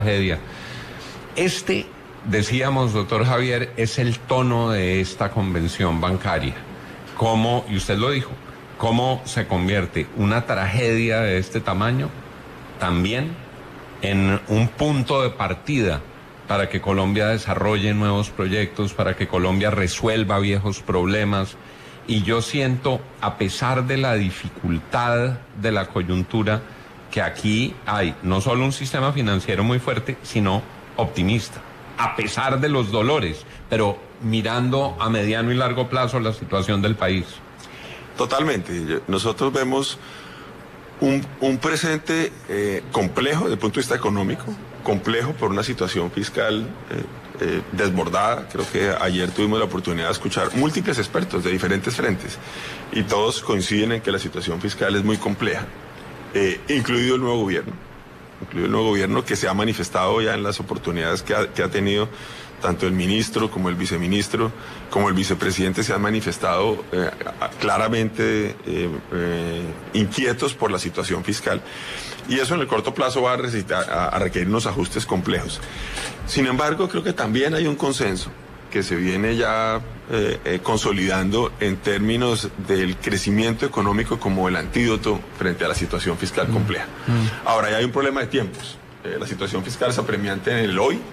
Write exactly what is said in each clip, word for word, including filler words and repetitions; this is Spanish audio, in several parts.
tragedia. Este, decíamos, doctor Javier, es el tono de esta convención bancaria. Cómo, y usted lo dijo, cómo se convierte una tragedia de este tamaño también en un punto de partida para que Colombia desarrolle nuevos proyectos, para que Colombia resuelva viejos problemas. Y yo siento, a pesar de la dificultad de la coyuntura, que aquí hay no solo un sistema financiero muy fuerte, sino optimista, a pesar de los dolores, pero mirando a mediano y largo plazo la situación del país. Totalmente. Nosotros vemos un, un presente eh, complejo desde el punto de vista económico, complejo por una situación fiscal eh, eh, desbordada. Creo que ayer tuvimos la oportunidad de escuchar múltiples expertos de diferentes frentes y todos coinciden en que la situación fiscal es muy compleja. Eh, incluido el nuevo gobierno, incluido el nuevo gobierno que se ha manifestado ya en las oportunidades que ha, que ha tenido, tanto el ministro como el viceministro, como el vicepresidente se han manifestado eh, claramente eh, eh, inquietos por la situación fiscal. Y eso en el corto plazo va a, recitar, a, a requerir unos ajustes complejos. Sin embargo, creo que también hay un consenso que se viene ya eh, eh, consolidando en términos del crecimiento económico como el antídoto frente a la situación fiscal mm. compleja. Mm. Ahora, ya hay un problema de tiempos. Eh, la situación fiscal es apremiante en el hoy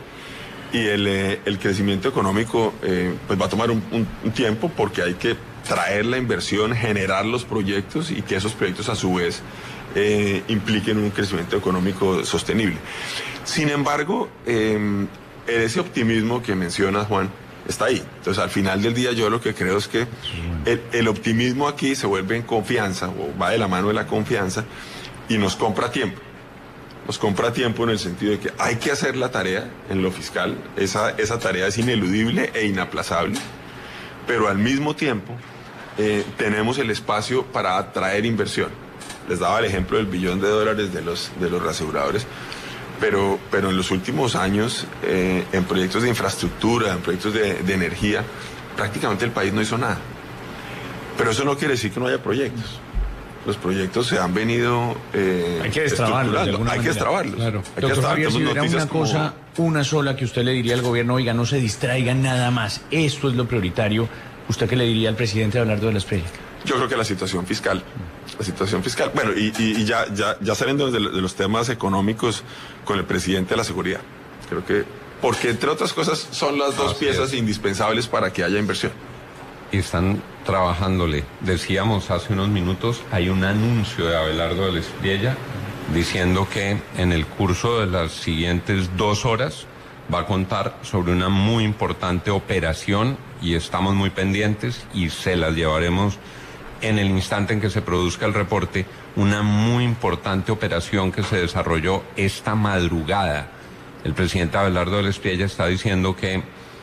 y el, eh, el crecimiento económico eh, pues va a tomar un, un, un tiempo porque hay que traer la inversión, generar los proyectos y que esos proyectos a su vez eh, impliquen un crecimiento económico sostenible. Sin embargo, eh, ese optimismo que mencionas, Juan, está ahí. Entonces, al final del día, yo lo que creo es que el, el optimismo aquí se vuelve en confianza, o va de la mano de la confianza, y nos compra tiempo. Nos compra tiempo en el sentido de que hay que hacer la tarea en lo fiscal. Esa, esa tarea es ineludible e inaplazable, pero al mismo tiempo eh, tenemos el espacio para atraer inversión. Les daba el ejemplo del billón de dólares de los, de los reaseguradores. Pero, pero en los últimos años, eh, en proyectos de infraestructura, en proyectos de, de energía, prácticamente el país no hizo nada. Pero eso no quiere decir que no haya proyectos. Los proyectos se han venido eh, hay que destrabarlos de alguna Hay manera. que destrabarlos. Claro. Hay Doctor que Javier, si hubiera una como... cosa, una sola que usted le diría al gobierno, oiga, no se distraigan nada más, esto es lo prioritario, ¿usted qué le diría al presidente Abelardo de la Espriella? Yo creo que la situación fiscal, la situación fiscal, bueno, y, y, y ya, ya, ya saliendo de, de los temas económicos con el presidente de la seguridad, creo que, porque entre otras cosas son las dos Así piezas es. indispensables para que haya inversión. Y están trabajándole. Decíamos hace unos minutos, hay un anuncio de Abelardo de la Espriella diciendo que en el curso de las siguientes dos horas va a contar sobre una muy importante operación y estamos muy pendientes y se las llevaremos en el instante en que se produzca el reporte, una muy importante operación que se desarrolló esta madrugada. El presidente Abelardo de la Espriella está diciendo que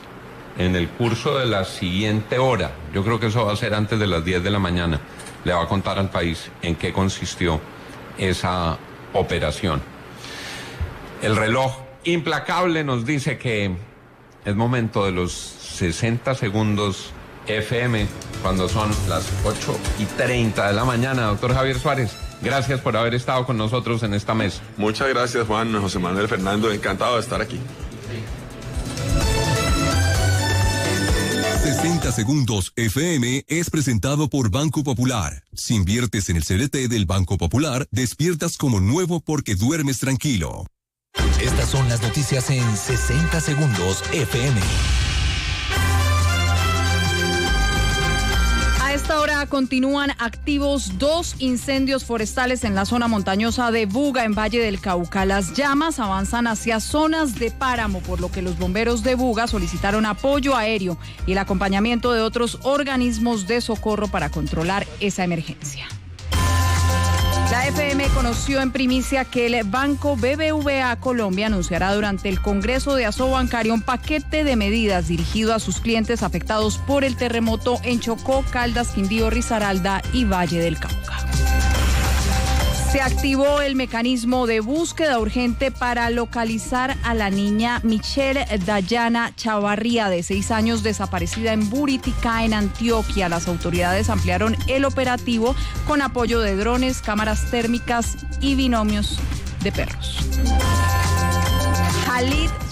en el curso de la siguiente hora, yo creo que eso va a ser antes de las diez de la mañana, le va a contar al país en qué consistió esa operación. El reloj implacable nos dice que es momento de los sesenta segundos F M, cuando son las ocho y treinta de la mañana. Doctor Javier Suárez, gracias por haber estado con nosotros en esta mesa. Muchas gracias, Juan, José Manuel, Fernando, encantado de estar aquí. sesenta segundos F M es presentado por Banco Popular. Si inviertes en el C D T del Banco Popular, despiertas como nuevo porque duermes tranquilo. Estas son las noticias en sesenta segundos F M. A esta hora continúan activos dos incendios forestales en la zona montañosa de Buga, en Valle del Cauca. Las llamas avanzan hacia zonas de páramo, por lo que los bomberos de Buga solicitaron apoyo aéreo y el acompañamiento de otros organismos de socorro para controlar esa emergencia. La F M conoció en primicia que el Banco B B V A Colombia anunciará durante el Congreso de Asobancario un paquete de medidas dirigido a sus clientes afectados por el terremoto en Chocó, Caldas, Quindío, Risaralda y Valle del Cauca. Se activó el mecanismo de búsqueda urgente para localizar a la niña Michelle Dayana Chavarría, de seis años, desaparecida en Buriticá, en Antioquia. Las autoridades ampliaron el operativo con apoyo de drones, cámaras térmicas y binomios de perros.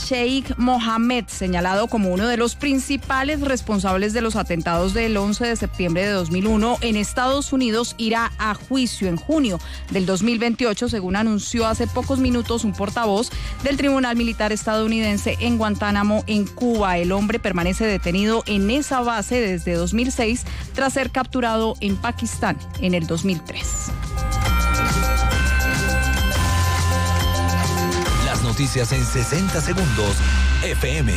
Sheikh Mohammed, señalado como uno de los principales responsables de los atentados del once de septiembre de dos mil uno en Estados Unidos, irá a juicio en junio del dos mil veintiocho, según anunció hace pocos minutos un portavoz del Tribunal Militar estadounidense en Guantánamo, en Cuba. El hombre permanece detenido en esa base desde dos mil seis tras ser capturado en Pakistán en el dos mil tres. Las noticias en sesenta segundos, F M.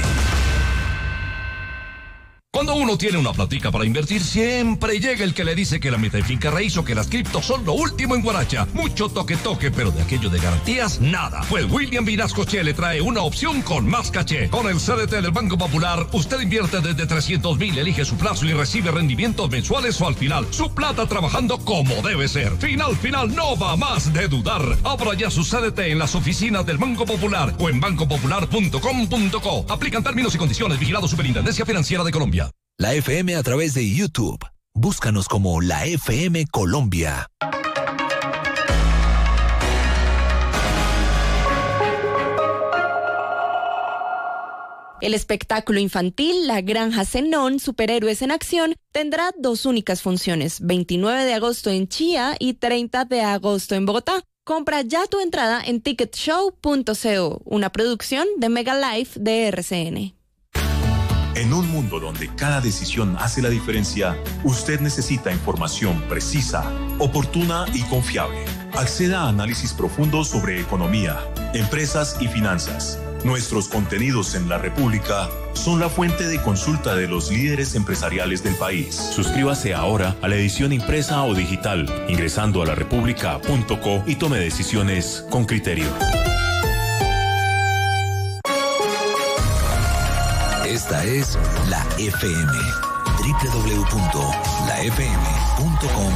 Cuando uno tiene una platica para invertir, siempre llega el que le dice que la meta en finca raíz o que las criptos son lo último en guaracha. Mucho toque toque, pero de aquello de garantías, nada. Pues William Vinascoche le trae una opción con más caché. Con el C D T del Banco Popular, usted invierte desde trescientos mil, elige su plazo y recibe rendimientos mensuales o al final. Su plata trabajando como debe ser. Final, final, no va más de dudar. Abra ya su C D T en las oficinas del Banco Popular o en banco popular punto com punto co. Aplican términos y condiciones. Vigilado Superintendencia Financiera de Colombia. La F M a través de YouTube. Búscanos como la F M Colombia. El espectáculo infantil La Granja Zenón, Superhéroes en Acción, tendrá dos únicas funciones, veintinueve de agosto en Chía y treinta de agosto en Bogotá. Compra ya tu entrada en ticket show punto co, una producción de Mega Life de R C N. En un mundo donde cada decisión hace la diferencia, usted necesita información precisa, oportuna y confiable. Acceda a análisis profundos sobre economía, empresas y finanzas. Nuestros contenidos en La República son la fuente de consulta de los líderes empresariales del país. Suscríbase ahora a la edición impresa o digital, ingresando a la república punto co y tome decisiones con criterio. Esta es la F M. doble u doble u doble u punto la f m punto com